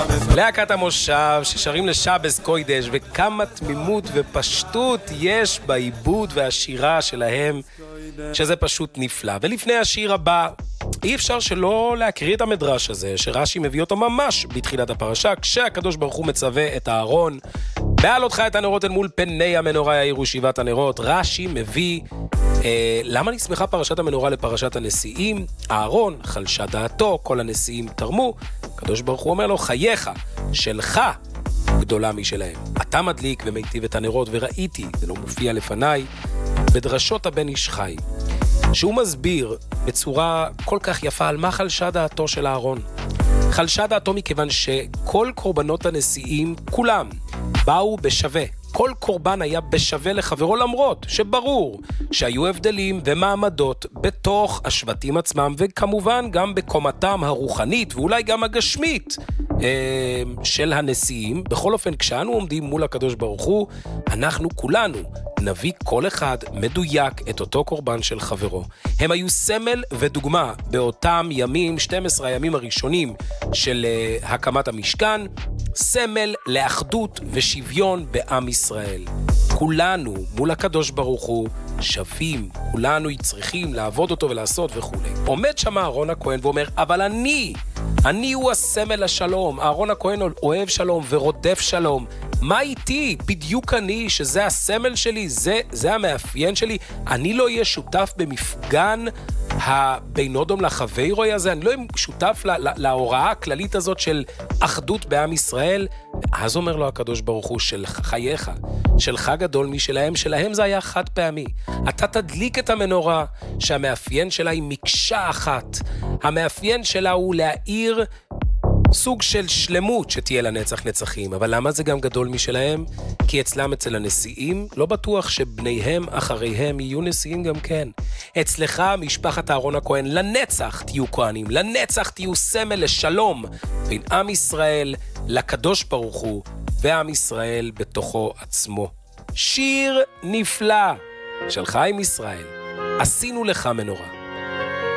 להקת המושב ששרים לשבס קוידש, וכמה תמימות ופשטות יש בעיבוד והשירה שלהם, שזה פשוט נפלא. ולפני השיר הבא, אי אפשר שלא להקריא את המדרש הזה, שרש"י מביא אותו ממש בתחילת הפרשה, כשהקדוש ברוך הוא מצווה את הארון, בעל אותך את הנרות אל מול פני המנורה יאירו שבעת הנרות. רש"י מביא למה נסמכה פרשת המנורה לפרשת הנשיאים? הארון חלשה דעתו, כל הנשיאים תרמו, הקדוש ברוך הוא אומר לו, חייך, שלך גדולה משלהם. אתה מדליק ומיטיב את הנרות, וראיתי, זה לא מופיע לפניי, בדרשות הבן איש חי, שהוא מסביר בצורה כל כך יפה על מה חלשה דעתו של הארון. חלשה דעתו מכיוון שכל קורבנות הנשיאים, כולם, באו בשווה. כל קורבן היה בשווה לחברו, למרות שברור שהיו הבדלים ומעמדות בתוך השבטים עצמם, וכמובן גם בקומתם הרוחנית ואולי גם הגשמית של הנשיאים. בכל אופן, כשאנו עומדים מול הקדוש ברוך הוא, אנחנו כולנו נביא כל אחד מדויק את אותו קורבן של חברו. הם היו סמל ודוגמה באותם ימים, 12 הימים הראשונים של הקמת המשכן, סמל לאחדות ושוויון בעם ישראל. כולנו מול הקדוש ברוך הוא שווים, כולנו צריכים לעבוד אותו ולעשות וכו'. עומד שם אהרון הכהן ואומר, אבל אני הוא הסמל לשלום. אהרון הכהן אוהב שלום ורודף שלום. מה איתי? בדיוק אני, שזה הסמל שלי, זה המאפיין שלי. אני לא אהיה שותף במפגן בין אדום לחברו הזה, אני לא אהיה שותף להוראה הכללית הזאת של אחדות בעם ישראל. אז אומר לו הקדוש ברוך הוא, של חייך, שלך גדול משלהם, שלהם זה היה חד פעמי. אתה תדליק את המנורה שהמאפיין שלה היא מקשה אחת. המאפיין שלה הוא להאיר סוג של שלמות שתהיה לנצח נצחים. אבל למה זה גם גדול משלהם? כי אצלם, אצל הנשיאים, לא בטוח שבניהם אחריהם יהיו נשיאים גם כן. אצלך, משפחת אהרון הכהן, לנצח תהיו כהנים, לנצח תהיו סמל לשלום בין עם ישראל לקדוש ברוך הוא ועם ישראל בתוכו עצמו. שיר נפלא של חיים ישראל, עשינו לך מנורה.